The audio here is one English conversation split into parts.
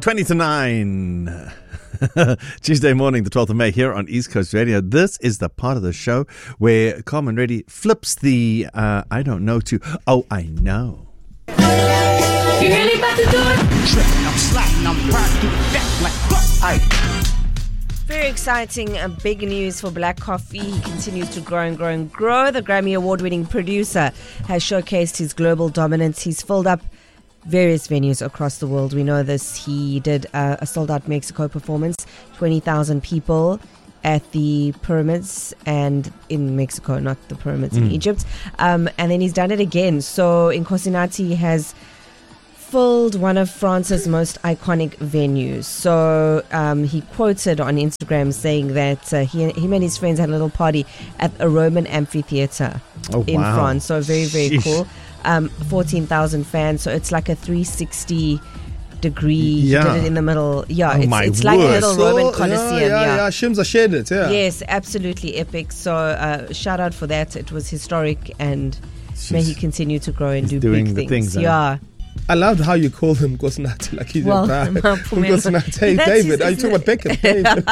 20 to 9. Tuesday morning, the 12th of May, here on East Coast Radio. This is the part of the show where Carmen Reddy flips the I don't know to oh, I know. You really about to do it? Tripping, I'm sliding, I'm riding through the deck like Very exciting, big news for Black Coffee. He continues to grow and grow and grow. The Grammy Award-winning producer has showcased his global dominance. He's filled up various venues across the world. We know this. He did a sold-out Mexico performance, 20,000 people at the pyramids and in Mexico, not the pyramids in Egypt. And then he's done it again. So Nkosi Nati has filled one of France's most iconic venues. So he quoted on Instagram saying that him and his friends had a little party at a Roman amphitheater in France. So very, very cool. 14,000 fans. So it's like a 360 degree. Yeah. He did it in the middle. Yeah, it's like a little Roman Colosseum. Yeah. Shimza shared it. Yeah. Yes, absolutely epic. So shout out for that. It was historic, and may he continue to grow and do big things. Yeah. I loved how you called him Nkosinathi, like he's your guy. Nkosinathi. Hey, David, are you talking about Beckham? David.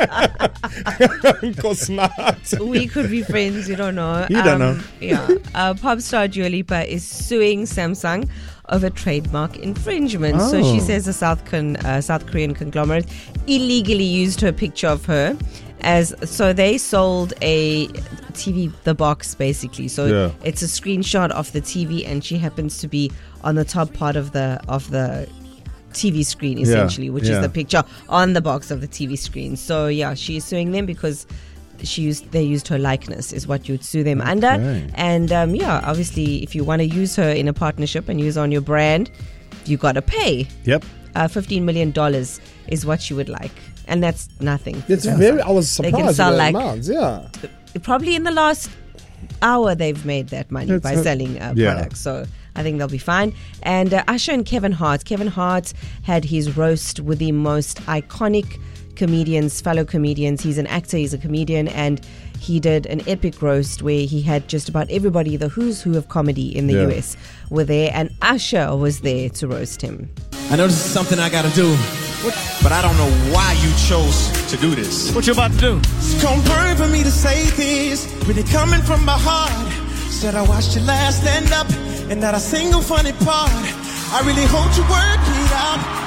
Nkosinathi. We could be friends, you don't know. You don't know. Yeah. Pop star Dua Lipa is suing Samsung over trademark infringement. So she says the South Korean conglomerate illegally used her picture of her so they sold a TV, the box basically. So it's a screenshot of the TV, and she happens to be on the top part of the TV screen essentially, which is the picture on the box of the TV screen. So yeah, she's suing them because they used her likeness, is what you'd sue them under. And obviously if you want to use her in a partnership and use her on your brand, you got to pay. Yep. $15 million is what she would like. And that's nothing. It's I was surprised they can sell with the amounts, probably in the last hour they've made that money by selling products. So I think they'll be fine. And Usher and Kevin Hart. Kevin Hart had his roast with the most iconic fellow comedians. He's an actor, he's a comedian, and he did an epic roast where he had just about everybody, the who's who of comedy in the US were there, and Usher was there to roast him. I know this is something I gotta do, but I don't know why you chose to do this. What you about to do? It's gonna burn for me to say this, really coming from my heart. Said I watched you last stand up, and not a single funny part. I really hope you work it out.